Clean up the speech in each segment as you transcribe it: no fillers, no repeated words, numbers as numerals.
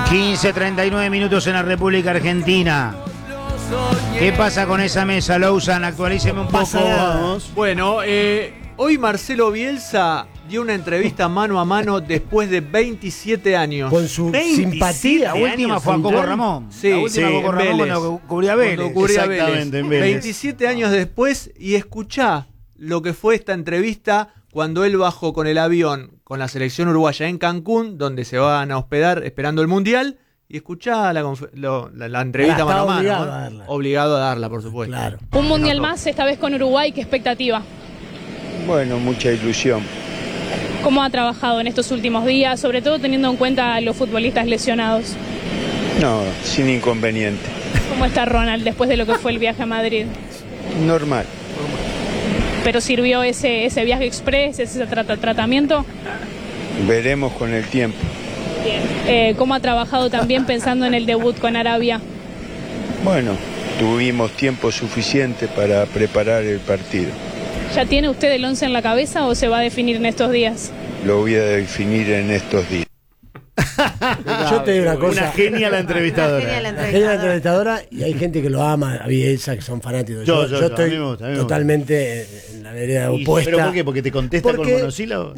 15:39 minutos en la República Argentina. ¿Qué pasa con esa mesa, Lousan? Actualíceme un poco. Bueno, hoy Marcelo Bielsa dio una entrevista mano a mano después de 27 años. Con su simpatía. La última fue a Coco Ramón. Sí, la última Coco Ramón cuando cubría a Vélez. Exactamente, en Vélez. 27 años después, y escuchá lo que fue esta entrevista cuando él bajó con el avión con la selección uruguaya en Cancún, donde se van a hospedar esperando el Mundial, y escuchá la entrevista mano a mano. Obligado a darla. Obligado a darla, por supuesto. Claro. Un Mundial más, esta vez con Uruguay, ¿qué expectativa? Bueno, mucha ilusión. ¿Cómo ha trabajado en estos últimos días, sobre todo teniendo en cuenta a los futbolistas lesionados? No, sin inconveniente. ¿Cómo está Ronald después de lo que fue el viaje a Madrid? Normal. ¿Pero sirvió ese viaje express, ese tratamiento? Veremos con el tiempo. Bien. ¿Cómo ha trabajado también pensando en el debut con Arabia? Bueno, tuvimos tiempo suficiente para preparar el partido. ¿Ya tiene usted el 11 en la cabeza o se va a definir en estos días? Lo voy a definir en estos días. Yo te digo una cosa. Una genia la entrevistadora. La genia la entrevistadora, y hay gente que lo ama a Bielsa, que son fanáticos. Yo estoy a mí me gusta. totalmente en la vereda opuesta. ¿Pero por qué? ¿Porque te contesta con monosílabos?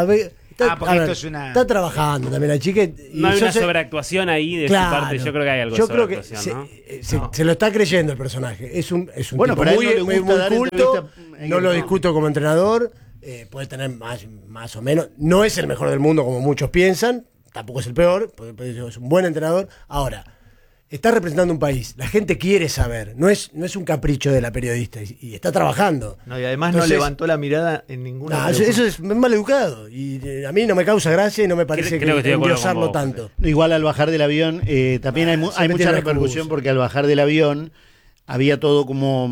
Está trabajando también la chica. No hay una sobreactuación ahí de su parte. Yo creo que hay algo de sobreactuación, ¿no? Se lo está creyendo el personaje. Es un tipo muy culto. No lo discuto como entrenador. Puede tener más o menos. No es el mejor del mundo como muchos piensan. Tampoco es el peor. Es un buen entrenador. Ahora, está representando un país. La gente quiere saber. No es un capricho de la periodista. Y está trabajando. No, y además no levantó la mirada en ninguna. Eso es mal educado. Y a mí no me causa gracia y no me parece que endiosarlo tanto. Igual al bajar del avión, también hay mucha repercusión porque al bajar del avión había todo como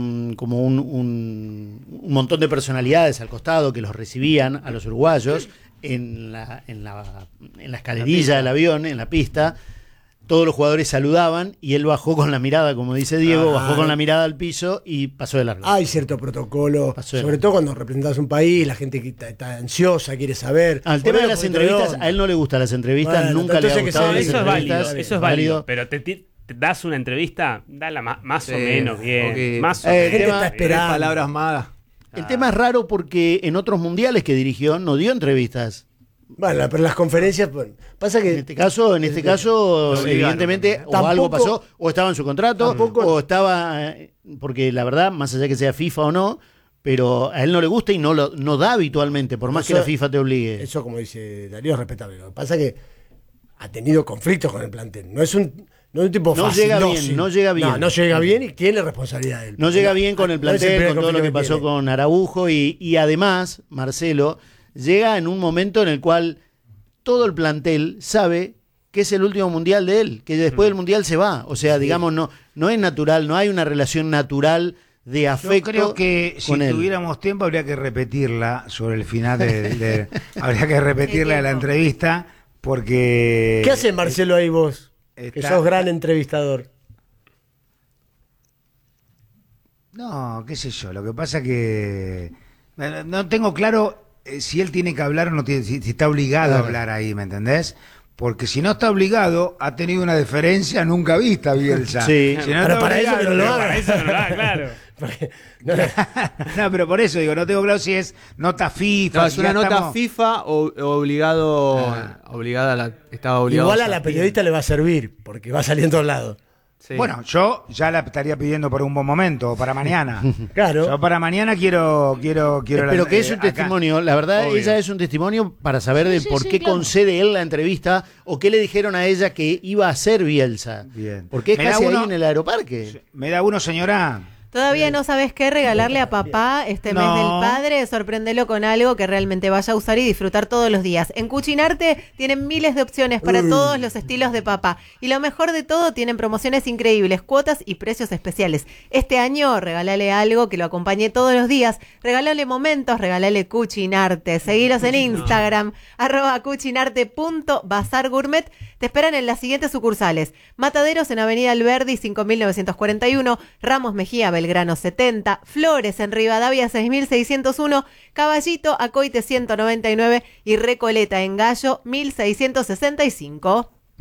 un montón de personalidades al costado que los recibían a los uruguayos en la escalerilla del avión, en la pista. Todos los jugadores saludaban y él bajó con la mirada, como dice Diego, bajó con la mirada al piso y pasó de largo. Hay cierto protocolo, sobre todo cuando representas un país, la gente está ansiosa, quiere saber. Al tema de las entrevistas, a él no le gustan las entrevistas, nunca le ha gustado. Eso es válido, pero te das una entrevista, dala más o menos bien. Más o menos. Gente está esperando. Palabras malas. El tema es raro porque en otros mundiales que dirigió no dio entrevistas. Bueno, pero las conferencias, pasa que... En este caso evidentemente, o algo pasó, o estaba en su contrato, o estaba... Porque la verdad, más allá que sea FIFA o no, pero a él no le gusta y no da habitualmente, por más que la FIFA te obligue. Eso, como dice Darío, es respetable. Lo que pasa es que ha tenido conflictos con el plantel. No es un tipo fácil. No llega bien. No llega bien y tiene responsabilidad él. No llega bien con el plantel, con todo lo que pasó con Araujo y además, Marcelo llega en un momento en el cual todo el plantel sabe que es el último mundial de él, que después del mundial se va. O sea, digamos, no es natural, no hay una relación natural de afecto. Yo creo que si tuviéramos tiempo habría que repetirla sobre el final habría que repetirla de la entrevista, porque... ¿Qué hace Marcelo ahí vos? Que sos gran entrevistador. No, qué sé yo, lo que pasa que no tengo claro si él tiene que hablar o no tiene, si está obligado a hablar ahí, ¿me entendés? Porque si no está obligado, ha tenido una deferencia nunca vista, Bielsa. Sí, si no pero para eso que no lo haga. Para eso no lo haga, claro. No, pero por eso digo, no tengo claro si es nota FIFA. No, es una nota FIFA o estaba obligado. Igual a la periodista le va a servir, porque va a salir en todos lados. Sí. Bueno, yo ya la estaría pidiendo por un buen momento, o para mañana. Claro. Yo para mañana quiero pero que es un testimonio, la verdad, obvio. Ella es un testimonio para saber de por qué concede él la entrevista o qué le dijeron a ella que iba a hacer Bielsa. Bien. Porque es casi ahí en el aeroparque. Me da uno, señora. ¿Todavía no sabes qué regalarle a papá este mes del padre? Sorpréndelo con algo que realmente vaya a usar y disfrutar todos los días. En Cucinarte tienen miles de opciones para todos los estilos de papá. Y lo mejor de todo, tienen promociones increíbles, cuotas y precios especiales. Este año, regálale algo que lo acompañe todos los días. Regálale momentos, regálale Cucinarte. Seguilos en Instagram, @cucinarte.bazargourmet. Te esperan en las siguientes sucursales: Mataderos en Avenida Alberdi 5941, Ramos Mejía Belgrano 70, Flores en Rivadavia 6601, Caballito Acoite 199 y Recoleta en Gallo 1665.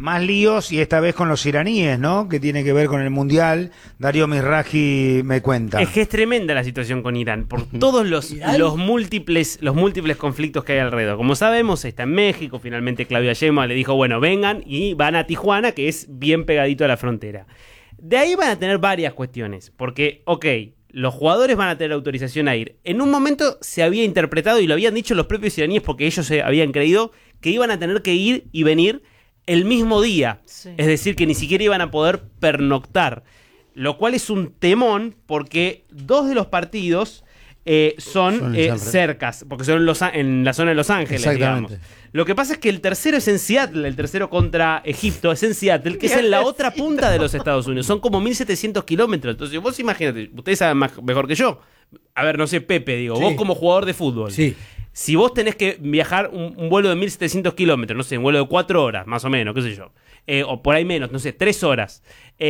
más líos, y esta vez con los iraníes, ¿no? Que tiene que ver con el Mundial. Darío Mizrahi me cuenta. Es que es tremenda la situación con Irán, por todos los múltiples conflictos que hay alrededor. Como sabemos, está en México, finalmente Claudia Sheinbaum le dijo, bueno, vengan, y van a Tijuana, que es bien pegadito a la frontera. De ahí van a tener varias cuestiones, porque, los jugadores van a tener autorización a ir. En un momento se había interpretado, y lo habían dicho los propios iraníes porque ellos se habían creído, que iban a tener que ir y venir el mismo día. Sí. Es decir, que ni siquiera iban a poder pernoctar. Lo cual es un temón porque 2 de los partidos son cercas, porque son en la zona de Los Ángeles, digamos. Lo que pasa es que el tercero es en Seattle, el tercero contra Egipto es en Seattle, que es en la otra punta de los Estados Unidos. Son como 1.700 kilómetros. Entonces vos imagínate, ustedes saben mejor que yo. A ver, no sé, Pepe, digo, vos como jugador de fútbol. Sí. Si vos tenés que viajar un vuelo de 1.700 kilómetros, no sé, un vuelo de 4 horas, más o menos, qué sé yo, o por ahí menos, no sé, 3 horas,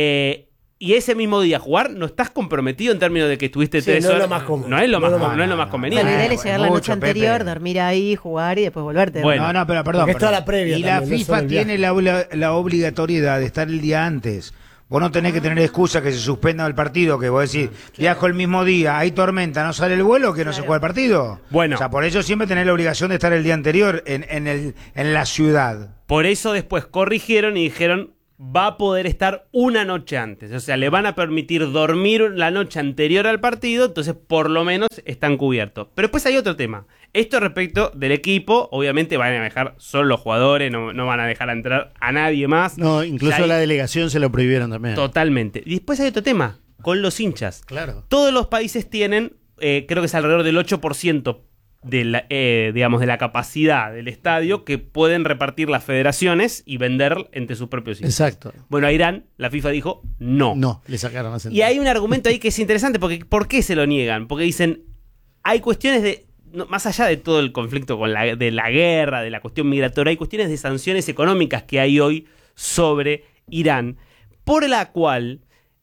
y ese mismo día jugar, no estás comprometido en términos de que estuviste 3 horas. No es lo más cómodo. No es lo más conveniente. Bueno, la idea es llegar la noche anterior, dormir ahí, jugar y después volverte. Bueno, no, pero perdón. Está la previa. Y también, la FIFA tiene la obligatoriedad de estar el día antes. Vos no tenés que tener excusa que se suspenda el partido, que vos decís, viajo el mismo día, hay tormenta, no sale el vuelo, que no se juega el partido. Bueno. O sea, por eso siempre tenés la obligación de estar el día anterior en la ciudad. Por eso después corrigieron y dijeron, va a poder estar una noche antes. O sea, le van a permitir dormir la noche anterior al partido, entonces por lo menos están cubiertos. Pero después hay otro tema. Esto respecto del equipo, obviamente van a dejar solo los jugadores, no van a dejar entrar a nadie más. No, incluso la delegación se lo prohibieron también. Totalmente. Y después hay otro tema, con los hinchas. Claro. Todos los países tienen, creo que es alrededor del 8% de la capacidad del estadio que pueden repartir las federaciones y vender entre sus propios hinchas. Exacto. Bueno, a Irán la FIFA dijo no. No, le sacaron la. Y hay un argumento ahí que es interesante, porque ¿por qué se lo niegan? Porque dicen, hay cuestiones de, más allá de todo el conflicto de la guerra, de la cuestión migratoria, hay cuestiones de sanciones económicas que hay hoy sobre Irán, por la cual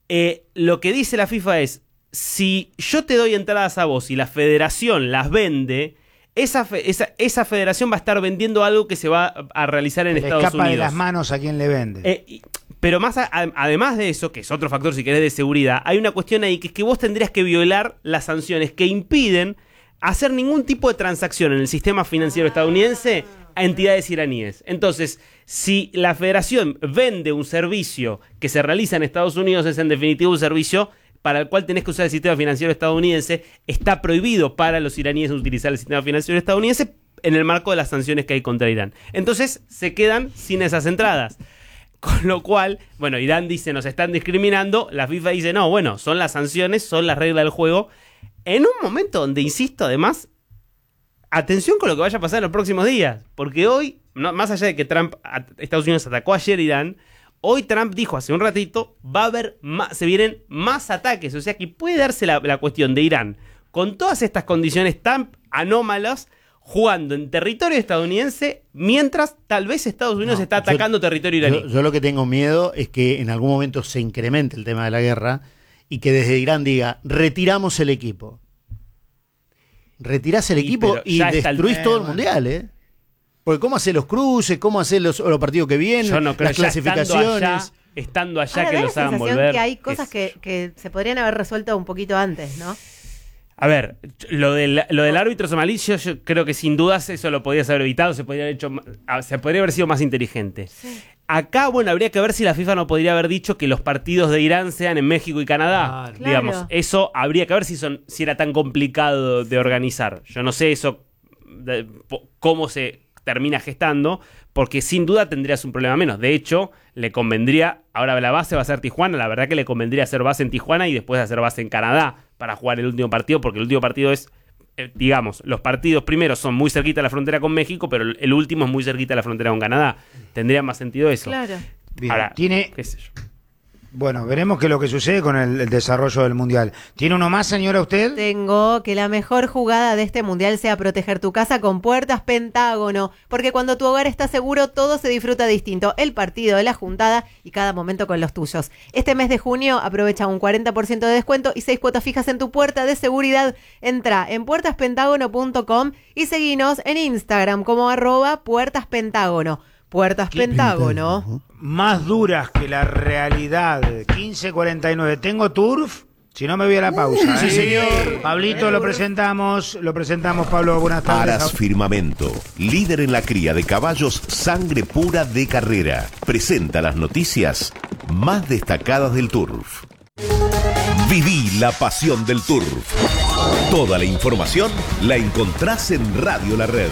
lo que dice la FIFA es, si yo te doy entradas a vos y la federación las vende, esa federación va a estar vendiendo algo que se va a realizar en Estados Unidos. Le escapa de las manos a quien le vende. Pero además de eso, que es otro factor si querés de seguridad, hay una cuestión ahí que es que vos tendrías que violar las sanciones que impiden hacer ningún tipo de transacción en el sistema financiero estadounidense a entidades iraníes. Entonces, si la federación vende un servicio que se realiza en Estados Unidos, es en definitiva un servicio para el cual tenés que usar el sistema financiero estadounidense. Está prohibido para los iraníes utilizar el sistema financiero estadounidense en el marco de las sanciones que hay contra Irán. Entonces se quedan sin esas entradas. Con lo cual, bueno, Irán dice, nos están discriminando. La FIFA dice, no, bueno, son las sanciones, son las reglas del juego. En un momento donde, insisto, además, atención con lo que vaya a pasar en los próximos días. Porque hoy, más allá de que Estados Unidos atacó ayer Irán, hoy Trump dijo hace un ratito, se vienen más ataques. O sea que puede darse la cuestión de Irán, con todas estas condiciones tan anómalas, jugando en territorio estadounidense, mientras tal vez Estados Unidos está atacando territorio iraní. Yo lo que tengo miedo es que en algún momento se incremente el tema de la guerra y que desde Irán diga, retiramos el equipo. Retirás el equipo y destruís todo el mundial, ¿eh? Porque ¿cómo hacer los cruces? ¿Cómo hacer los partidos que vienen? Yo no creo, las clasificaciones. Estando allá que los hagan volver. Que hay cosas que se podrían haber resuelto un poquito antes, ¿no? A ver, lo del árbitro somalí, yo creo que sin dudas eso lo podías haber evitado, se podría haber sido más inteligente. Sí. Acá, bueno, habría que ver si la FIFA no podría haber dicho que los partidos de Irán sean en México y Canadá. Claro. Digamos, eso habría que ver si era tan complicado de organizar. Yo no sé eso, cómo se termina gestando, porque sin duda tendrías un problema menos. De hecho, le convendría, ahora la base va a ser Tijuana, la verdad que le convendría hacer base en Tijuana y después hacer base en Canadá para jugar el último partido, porque el último partido es, digamos, los partidos primeros son muy cerquita de la frontera con México, pero el último es muy cerquita de la frontera con Canadá. Tendría más sentido eso. Claro. Bien. Ahora, qué sé yo. Bueno, veremos qué es lo que sucede con el desarrollo del Mundial. ¿Tiene uno más, señora, usted? Tengo que la mejor jugada de este Mundial sea proteger tu casa con Puertas Pentágono, porque cuando tu hogar está seguro, todo se disfruta distinto. El partido, la juntada y cada momento con los tuyos. Este mes de junio aprovecha un 40% de descuento y 6 cuotas fijas en tu puerta de seguridad. Entra en puertaspentágono.com y seguinos en Instagram como @puertaspentágono. Puertas Pentágono. Más duras que la realidad. 15:49. ¿Tengo turf? Si no, me voy a la pausa. Sí, señor. Pablito, lo presentamos, Pablo, buenas tardes. Aras Firmamento, líder en la cría de caballos sangre pura de carrera. Presenta las noticias más destacadas del turf. Viví la pasión del turf. Toda la información la encontrás en Radio La Red.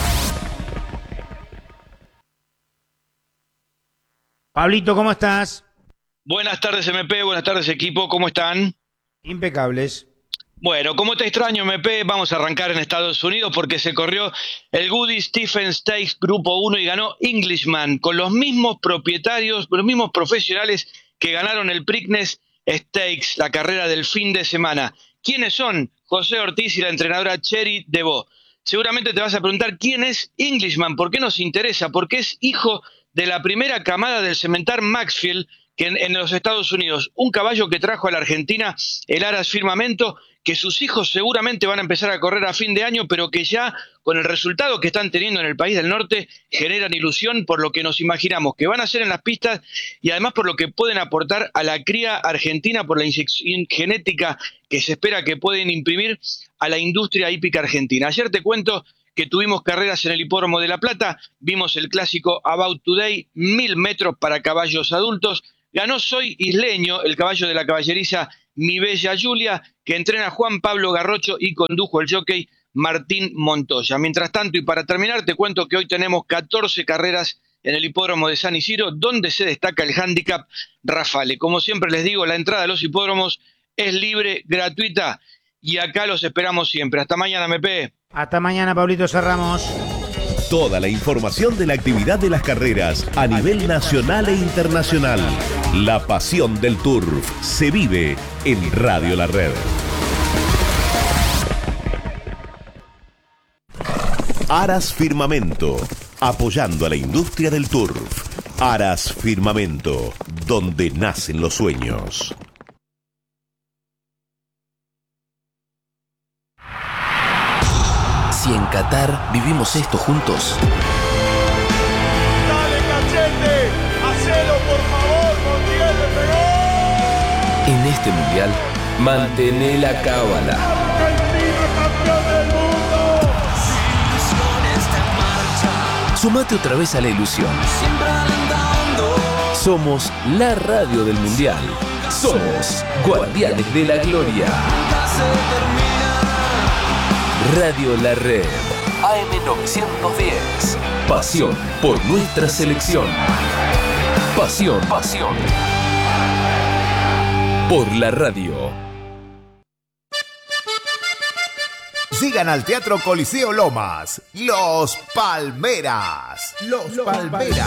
Pablito, ¿cómo estás? Buenas tardes, MP, buenas tardes, equipo, ¿cómo están? Impecables. Bueno, como te extraño, MP, vamos a arrancar en Estados Unidos porque se corrió el Goody Stephen Stakes Grupo 1 y ganó Englishman, con los mismos propietarios, los mismos profesionales que ganaron el Preakness Stakes, la carrera del fin de semana. ¿Quiénes son? José Ortiz y la entrenadora Cherry DeVoe. Seguramente te vas a preguntar quién es Englishman, ¿por qué nos interesa? Porque es hijo de la primera camada del cementar Maxfield, que en los Estados Unidos, un caballo que trajo a la Argentina el Aras Firmamento, que sus hijos seguramente van a empezar a correr a fin de año, pero que ya con el resultado que están teniendo en el país del norte generan ilusión por lo que nos imaginamos que van a hacer en las pistas y además por lo que pueden aportar a la cría argentina, por la inyección genética que se espera que pueden imprimir a la industria hípica argentina. Ayer te cuento que tuvimos carreras en el Hipódromo de La Plata, vimos el clásico About Today, 1000 metros para caballos adultos. Ganó Soy Isleño, el caballo de la caballeriza Mi Bella Julia, que entrena Juan Pablo Garrocho y condujo el jockey Martín Montoya. Mientras tanto, y para terminar, te cuento que hoy tenemos 14 carreras en el Hipódromo de San Isidro, donde se destaca el handicap Rafale. Como siempre les digo, la entrada a los hipódromos es libre, gratuita, y acá los esperamos siempre. Hasta mañana, MP. Hasta mañana, Pablito, cerramos. Toda la información de la actividad de las carreras a nivel nacional e internacional. La pasión del turf se vive en Radio La Red. Aras Firmamento, apoyando a la industria del turf. Aras Firmamento, donde nacen los sueños. Si en Qatar vivimos esto juntos. ¡Dale, Cachete! ¡Hacelo, por favor! ¡Montiel le pegó! En este mundial, mantené la cábala. ¡Argentina, campeón del mundo! Sumate otra vez a la ilusión. Somos la radio del mundial. Somos Guardianes de la Gloria. Radio La Red, AM910. Pasión por nuestra selección. Pasión por la radio. Sigan al Teatro Coliseo Lomas, Los Palmeras. Los Palmeras.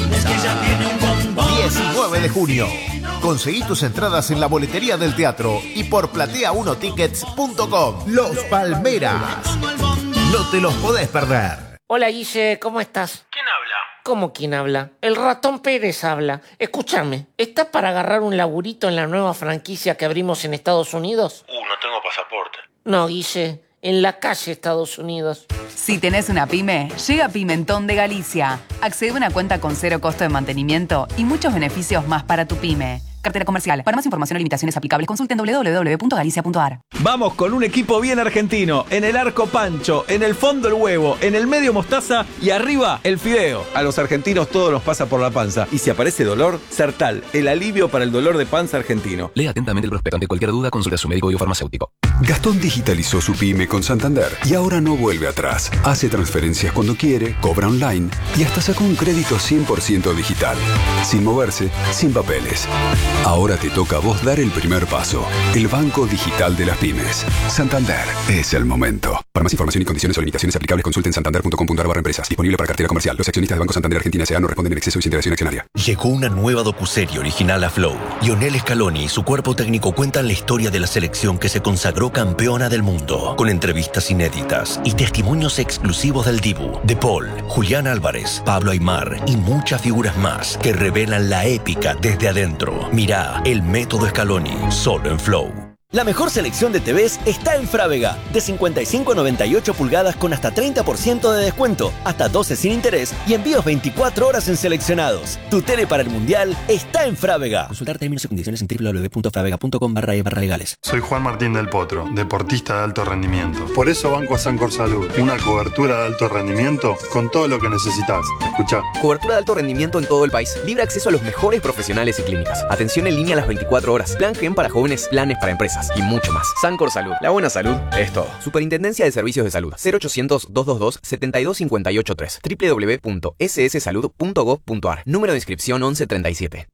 19 de junio. Conseguí tus entradas en la boletería del teatro y por platea1tickets.com. Los Palmeras. No te los podés perder. Hola, Guille, ¿cómo estás? ¿Quién habla? ¿Cómo quién habla? El Ratón Pérez habla. Escúchame, ¿estás para agarrar un laburito en la nueva franquicia que abrimos en Estados Unidos? No tengo pasaporte. No, Guille, en la calle Estados Unidos. Si tenés una pyme, llega Pimentón de Galicia. Accede a una cuenta con 0 costo de mantenimiento y muchos beneficios más para tu pyme. Cartera comercial. Para más información o limitaciones aplicables, consulten www.galicia.ar. Vamos con un equipo bien argentino. En el arco Pancho, en el fondo el huevo, en el medio mostaza y arriba el fideo. A los argentinos todo nos pasa por la panza. Y si aparece dolor, Sertal, el alivio para el dolor de panza argentino. Lea atentamente el prospecto. Ante cualquier duda, consulte a su médico biofarmacéutico. Gastón digitalizó su pyme con Santander y ahora no vuelve atrás. Hace transferencias cuando quiere, cobra online y hasta sacó un crédito 100% digital. Sin moverse, sin papeles. Ahora te toca a vos dar el primer paso. El Banco Digital de las Pymes. Santander. Es el momento. Para más información y condiciones o limitaciones aplicables, consulten santander.com.ar/empresas. Disponible para cartera comercial. Los accionistas de Banco Santander Argentina S.A. no responden en exceso y sin interacción accionaria. Llegó una nueva docuserie original a Flow. Lionel Scaloni y su cuerpo técnico cuentan la historia de la selección que se consagró campeona del mundo. Con entrevistas inéditas y testimonios exclusivos del Dibu, De Paul, Julián Álvarez, Pablo Aimar y muchas figuras más que revelan la épica desde adentro. Mirá El Método Scaloni, solo en Flow. La mejor selección de TVs está en Frávega. De 55 a 98 pulgadas con hasta 30% de descuento, hasta 12 sin interés y envíos 24 horas en seleccionados. Tu tele para el Mundial está en Frávega. Consultar términos y condiciones en www.fravega.com/legales. Soy Juan Martín del Potro, deportista de alto rendimiento. Por eso banco a Sancor Salud, una cobertura de alto rendimiento con todo lo que necesitas. Escuchá. Cobertura de alto rendimiento en todo el país. Libre acceso a los mejores profesionales y clínicas. Atención en línea a las 24 horas. Plan GEM para jóvenes, planes para empresas y mucho más. Sancor Salud. La buena salud es todo. Superintendencia de Servicios de Salud. 0800-222-72583. www.sssalud.gov.ar. Número de inscripción 1137.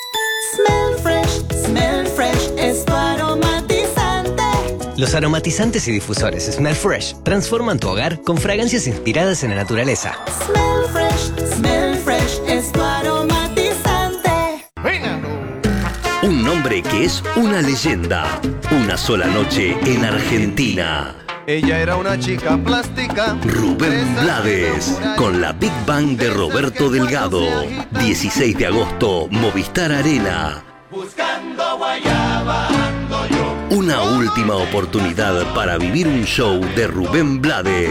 Smell Fresh es tu aromatizante. Los aromatizantes y difusores Smell Fresh transforman tu hogar con fragancias inspiradas en la naturaleza. Smell Fresh es tu aromatizante. Un nombre que es una leyenda. Una sola noche en Argentina. Ella era una chica plástica. Rubén Blades, con la Big Bang de Roberto Delgado. 16 de agosto, Movistar Arena. Buscando guayaba ando yo. Una última oportunidad para vivir un show de Rubén Blades.